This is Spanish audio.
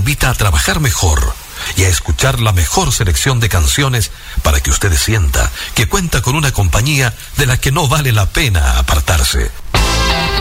invita a trabajar mejor y a escuchar la mejor selección de canciones para que usted sienta que cuenta con una compañía de la que no vale la pena apartarse.